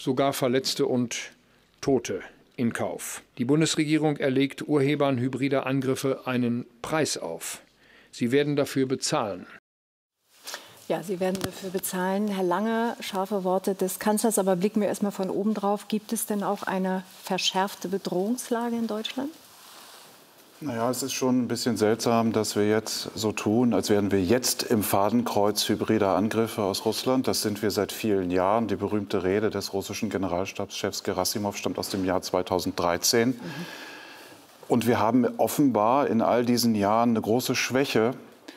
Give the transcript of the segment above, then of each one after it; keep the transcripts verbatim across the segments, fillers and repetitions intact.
sogar Verletzte und Tote in Kauf. Die Bundesregierung erlegt Urhebern hybrider Angriffe einen Preis auf. Sie werden dafür bezahlen. Ja, Sie werden dafür bezahlen. Herr Lange, scharfe Worte des Kanzlers, aber blicken wir erstmal von oben drauf. Gibt es denn auch eine verschärfte Bedrohungslage in Deutschland? Naja, es ist schon ein bisschen seltsam, dass wir jetzt so tun, als wären wir jetzt im Fadenkreuz hybrider Angriffe aus Russland. Das sind wir seit vielen Jahren. Die berühmte Rede des russischen Generalstabschefs Gerassimow stammt aus dem Jahr zweitausenddreizehn. Mhm. Und wir haben offenbar in all diesen Jahren eine große Schwäche.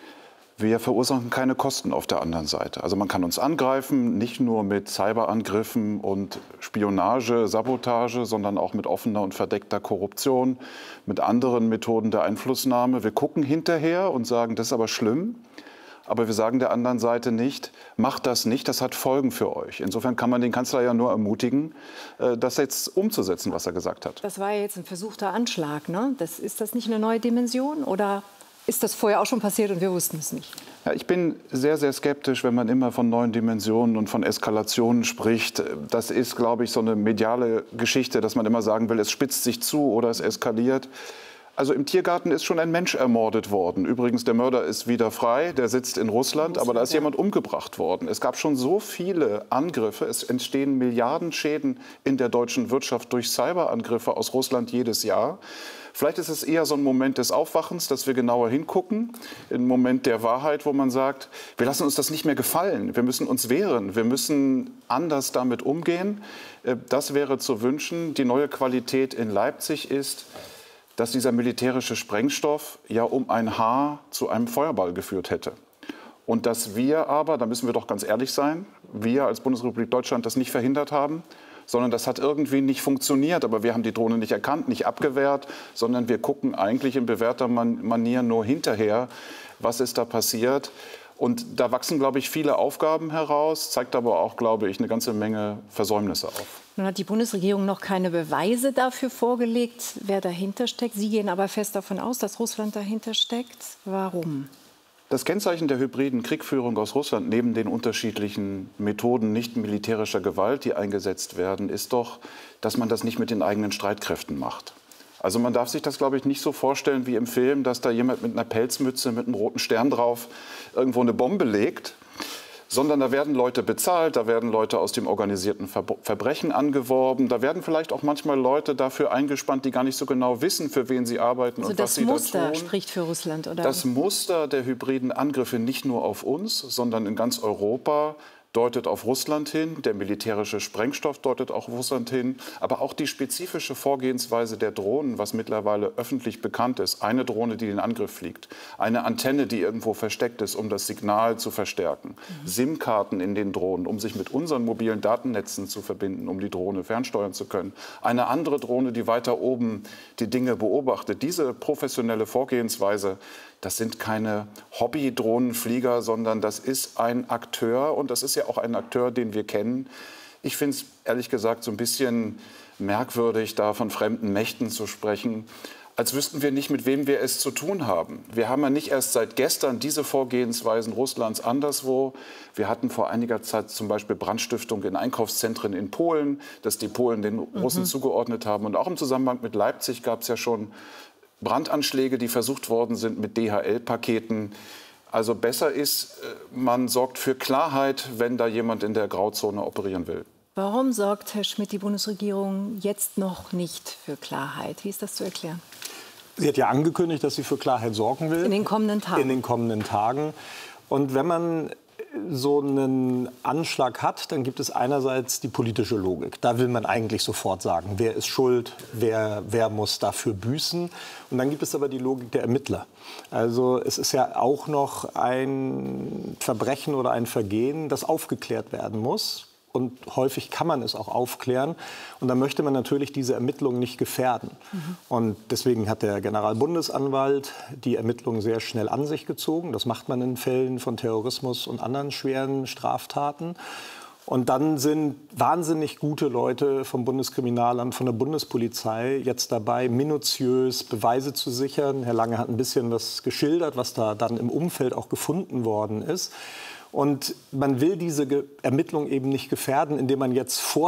Wir verursachen keine Kosten auf der anderen Seite. Also man kann uns angreifen, nicht nur mit Cyberangriffen und Spionage, Sabotage, sondern auch mit offener und verdeckter Korruption, mit anderen Methoden der Einflussnahme. Wir gucken hinterher und sagen, das ist aber schlimm. Aber wir sagen der anderen Seite nicht, macht das nicht, das hat Folgen für euch. Insofern kann man den Kanzler ja nur ermutigen, das jetzt umzusetzen, was er gesagt hat. Das war ja jetzt ein versuchter Anschlag, ne? Das, ist das nicht eine neue Dimension oder ist das vorher auch schon passiert und wir wussten es nicht? Ja, ich bin sehr, sehr skeptisch, wenn man immer von neuen Dimensionen und von Eskalationen spricht. Das ist, glaube ich, so eine mediale Geschichte, dass man immer sagen will, es spitzt sich zu oder es eskaliert. Also im Tiergarten ist schon ein Mensch ermordet worden. Übrigens, der Mörder ist wieder frei, der sitzt in Russland, aber da ist jemand umgebracht worden. Es gab schon so viele Angriffe, es entstehen Milliardenschäden in der deutschen Wirtschaft durch Cyberangriffe aus Russland jedes Jahr. Vielleicht ist es eher so ein Moment des Aufwachens, dass wir genauer hingucken, ein Moment der Wahrheit, wo man sagt, wir lassen uns das nicht mehr gefallen, wir müssen uns wehren, wir müssen anders damit umgehen. Das wäre zu wünschen. Die neue Qualität in Leipzig ist, dass dieser militärische Sprengstoff ja um ein Haar zu einem Feuerball geführt hätte. Und dass wir aber, da müssen wir doch ganz ehrlich sein, wir als Bundesrepublik Deutschland das nicht verhindert haben, sondern das hat irgendwie nicht funktioniert. Aber wir haben die Drohne nicht erkannt, nicht abgewehrt, sondern wir gucken eigentlich in bewährter Manier nur hinterher, was ist da passiert. Und da wachsen, glaube ich, viele Aufgaben heraus, zeigt aber auch, glaube ich, eine ganze Menge Versäumnisse auf. Nun hat die Bundesregierung noch keine Beweise dafür vorgelegt, wer dahinter steckt. Sie gehen aber fest davon aus, dass Russland dahinter steckt. Warum? Das Kennzeichen der hybriden Kriegführung aus Russland, neben den unterschiedlichen Methoden nicht militärischer Gewalt, die eingesetzt werden, ist doch, dass man das nicht mit den eigenen Streitkräften macht. Also man darf sich das, glaube ich, nicht so vorstellen wie im Film, dass da jemand mit einer Pelzmütze, mit einem roten Stern drauf irgendwo eine Bombe legt, sondern da werden Leute bezahlt, da werden Leute aus dem organisierten Verbrechen angeworben, da werden vielleicht auch manchmal Leute dafür eingespannt, die gar nicht so genau wissen, für wen sie arbeiten also und was sie da tun. Das Muster spricht für Russland, oder? Das Muster der hybriden Angriffe nicht nur auf uns, sondern in ganz Europa deutet auf Russland hin, der militärische Sprengstoff deutet auf Russland hin, aber auch die spezifische Vorgehensweise der Drohnen, was mittlerweile öffentlich bekannt ist. Eine Drohne, die den Angriff fliegt, eine Antenne, die irgendwo versteckt ist, um das Signal zu verstärken, mhm. SIM-Karten in den Drohnen, um sich mit unseren mobilen Datennetzen zu verbinden, um die Drohne fernsteuern zu können, eine andere Drohne, die weiter oben die Dinge beobachtet. Diese professionelle Vorgehensweise, das sind keine Hobby-Drohnenflieger, sondern das ist ein Akteur und das ist ja auch ein Akteur, den wir kennen. Ich finde es ehrlich gesagt so ein bisschen merkwürdig, da von fremden Mächten zu sprechen, als wüssten wir nicht, mit wem wir es zu tun haben. Wir haben ja nicht erst seit gestern diese Vorgehensweisen Russlands anderswo. Wir hatten vor einiger Zeit zum Beispiel Brandstiftung in Einkaufszentren in Polen, dass die Polen den Russen mhm. zugeordnet haben. Und auch im Zusammenhang mit Leipzig gab es ja schon Brandanschläge, die versucht worden sind mit D H L-Paketen. Also besser ist, man sorgt für Klarheit, wenn da jemand in der Grauzone operieren will. Warum sorgt, Herr Schmidt, die Bundesregierung jetzt noch nicht für Klarheit? Wie ist das zu erklären? Sie hat ja angekündigt, dass sie für Klarheit sorgen will. In den kommenden Tagen. In den kommenden Tagen. Und wenn man so einen Anschlag hat, dann gibt es einerseits die politische Logik. Da will man eigentlich sofort sagen, wer ist schuld, wer, wer muss dafür büßen. Und dann gibt es aber die Logik der Ermittler. Also es ist ja auch noch ein Verbrechen oder ein Vergehen, das aufgeklärt werden muss. Und häufig kann man es auch aufklären. Und da möchte man natürlich diese Ermittlungen nicht gefährden. Mhm. Und deswegen hat der Generalbundesanwalt die Ermittlungen sehr schnell an sich gezogen. Das macht man in Fällen von Terrorismus und anderen schweren Straftaten. Und dann sind wahnsinnig gute Leute vom Bundeskriminalamt, von der Bundespolizei jetzt dabei, minutiös Beweise zu sichern. Herr Lange hat ein bisschen was geschildert, was da dann im Umfeld auch gefunden worden ist. Und man will diese Ermittlung eben nicht gefährden, indem man jetzt vor